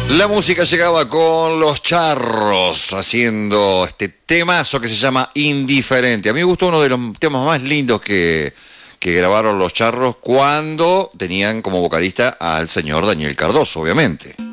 La música llegaba con Los Charros haciendo este temazo que se llama Indiferente. A mí me gustó uno de los temas más lindos que grabaron Los Charros cuando tenían como vocalista al señor Daniel Cardoso, obviamente.